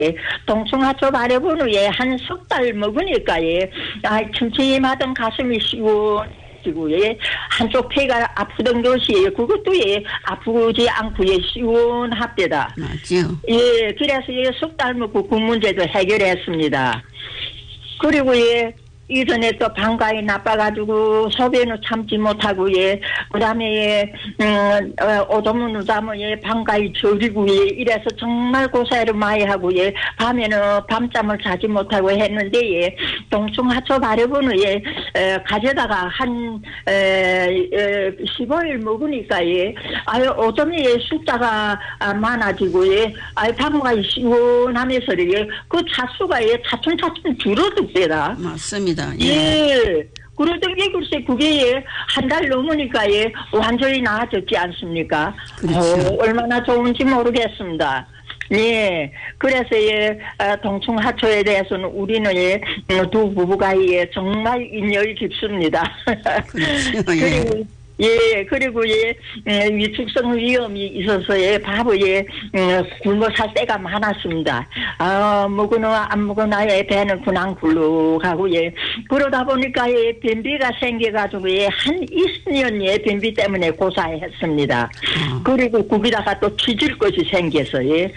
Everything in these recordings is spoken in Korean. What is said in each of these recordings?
동충하초 발효분 후에 한 석 달 먹으니까 침침하던 가슴이 시원해지고 한쪽 폐가 아프던 것이 그것도 아프지 않고 시원합니다. 맞죠. 그래서 석 달 먹고 그 문제도 해결했습니다. 그리고 이전에 또 방광이 나빠가지고 소변을 참지 못하고 그다음에 오줌을 누자면 방광이 저리고 이래서 정말 고생을 많이 하고 밤에는 밤잠을 자지 못하고 했는데 동충하초 발효분 후에 가져다가 한 15일 먹으니까 오줌이 숫자가 많아지고 방광이 시원하면서 그 차수가 차츰차츰 줄어듭니다. 맞습니다. 그러던 게 글쎄 그게 한 달 넘으니까 완전히 나아졌지 않습니까? 그렇죠. 얼마나 좋은지 모르겠습니다. 그래서 동충하초에 대해서는 우리는 두 부부가 정말 인연이 깊습니다. 그렇죠. 그리고 위축성 위험이 있어서 바보에 굶어 살 때가 많았습니다. 먹으나 안 먹으나 배는 그냥 굴러가고 그러다 보니까 변비가 생겨가지고 한 20년 변비 때문에 고사했습니다. 그리고 거기다가 또 치질 것이 생겨서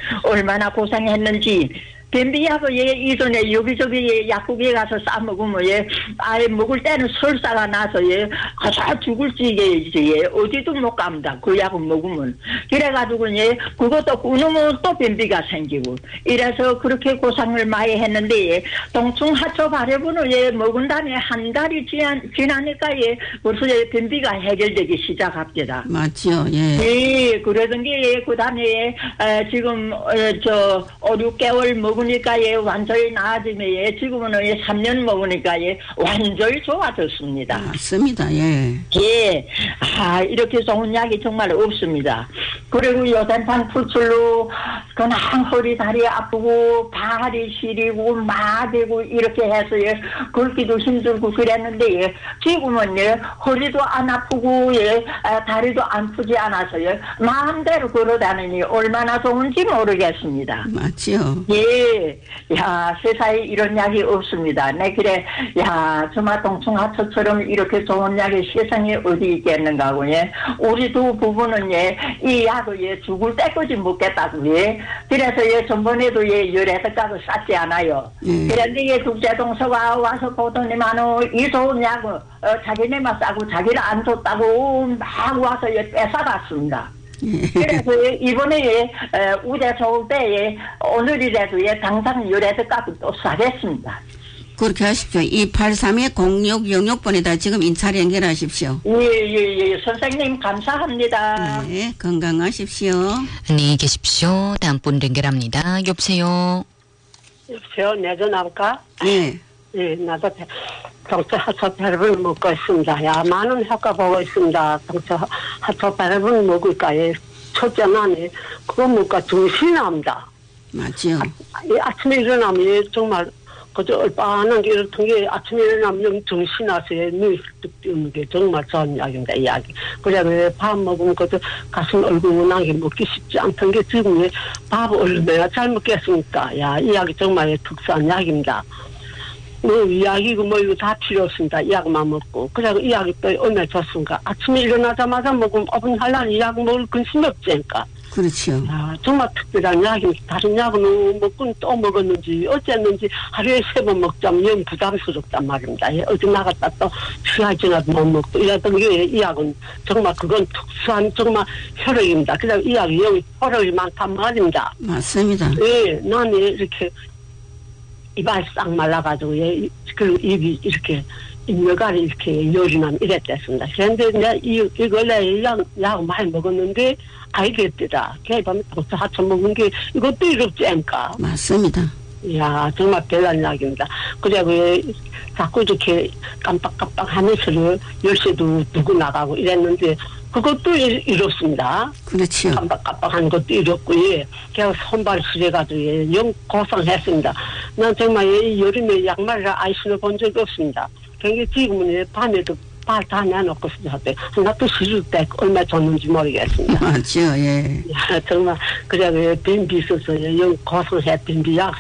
얼마나 고생했는지. 변비약을 이전에 여기저기 약국에 가서 싸먹으면 아예 먹을 때는 설사가 나서 가서 죽을지 어디도 못 갑니다. 그 약을 먹으면. 그래가지고 그것도 끊으면 또 변비가 생기고 이래서 그렇게 고생을 많이 했는데 동충하초 발효분을 먹은 다음에 한 달이 지나니까 벌써 변비가 해결되기 시작합니다. 맞죠. 그러던 게 그다음에 지금 5, 6개월 먹으니까 완전히 나아지면 지금은 3년 먹으니까 완전히 좋아졌습니다. 맞습니다. 이렇게 좋은 약이 정말 없습니다. 그리고 요단판 풀출로 그냥 허리 다리 아프고 발이 시리고 마대고 이렇게 해서 걷기도 힘들고 그랬는데 지금은 허리도 안 아프고 다리도 안 푸지 않아서 마음대로 걸어다니니 얼마나 좋은지 모르겠습니다. 맞죠. 세상에 이런 약이 없습니다. 그래, 정말 동충하초처럼 이렇게 좋은 약이 세상에 어디 있겠는가 하고, 우리 두 부부는 이 약을 죽을 때까지 먹겠다고, 그래서 전번에도 열애석가도 쌌지 않아요. 그런데 둘째 동서가 와서 보더니만은 이 좋은 약을 자기네만 싸고 자기를 안 줬다고 막 와서 뺏어갔습니다. 그래서 이번에 우대 좋을 때 오늘이라도 당장 열애석가도 또 싸겠습니다. 그렇게 하십시오. 283-0666번에다 지금 인차를 연결하십시오. 선생님 감사합니다. 건강하십시오. 안녕히 계십시오. 다음 분 연결합니다. 여보세요. 여보세요. 내 전화할까? 나도 동처하초 발효분 먹고 있습니다. 많은 효과 보고 있습니다. 동처하초 발효분 먹을까? 첫째는 그거 먹고 정신이 납니다. 맞죠. 아침에 일어나면 정말 그저 얼빠한 게 이렇던 게 아침에 일어나면 정신이 나서 눈이 뚝 뜨는 게 정말 좋은 약입니다. 이 약이. 그래 밥 먹으면 그저 가슴 얼굴나게 먹기 쉽지 않던 게 지금 밥을 얼마나 잘 먹겠습니까? 이 약이 정말 특수한 약입니다. 이 약이고 이거 다 필요 없습니다. 이 약만 먹고. 그래서 이 약이 또 얼마나 좋습니까? 아침에 일어나자마자 먹으면 어분할란 이 약 먹을 근심이 없지니까. 그렇죠. 정말 특별한 약입니다. 다른 약은 먹고 또 먹었는지 어쨌는지 하루에 3번 먹자면 영 부담스럽단 말입니다. 어디 나갔다 또 취하지나도 못 먹고 이랬던 게 이 약은 정말 그건 특수한 정말 혈액입니다. 그래서 이 약이 여기 혈액이 많단 말입니다. 맞습니다. 나는 이렇게 입안이 싹 말라가지고 그리고 입이 이렇게 입녀가리 이렇게 열이 나면 이랬댔습니다. 그런데 내가 이걸 약 많이 먹었는데 알겠더라. 걔 밤에 동처하초 먹은 게 이것도 이렇지 않을까. 맞습니다. 정말 대단한 약입니다. 그래 자꾸 이렇게 깜빡깜빡 하면서 10시도 두고 나가고 이랬는데 그것도 이렇습니다. 그렇죠. 깜빡깜빡한 것도 이렇고 걔가 손발 시려가지고 영 고생했습니다. 난 정말 여름에 양말을 아예 신어본 적이 없습니다. 그러니까 지금은 밤에도 발 다 내놓고 싶었대. 나도 싫을 때 얼마 줬는지 모르겠습니다. 맞죠. 정말 그래 변비 있어서 영 고생해 변비 약